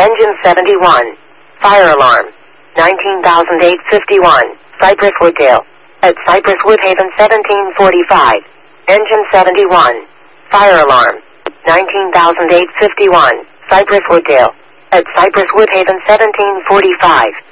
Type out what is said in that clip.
Engine 71. Fire alarm. 19,851. Cypress Wooddale. At Cypress Woodhaven 1745. Engine 71. Fire alarm. 19,851. Cypress Wooddale. At Cypress Woodhaven 1745.